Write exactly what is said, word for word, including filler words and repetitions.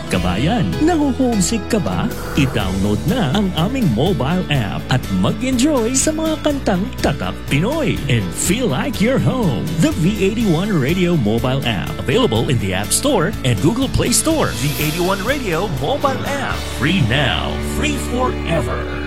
kabayan. Naho-homesick ka ba? I-download na ang aming mobile app at mag-enjoy sa mga kantang Tatak Pinoy and feel like you're home. The V eighty-one Radio mobile app, available in the App Store and Google Play Store. V eighty-one Radio mobile app, free now, free forever.